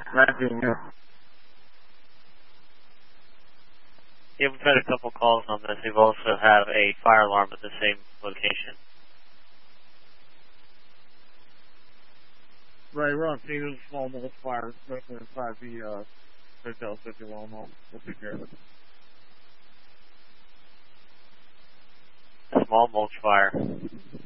Mapping. Yeah, we've had a couple calls on this. We've also have a fire alarm at the same location. Right, we're on scene of a small mulch fire, especially inside the hotel City Long Home. We'll take care of it. A small mulch fire.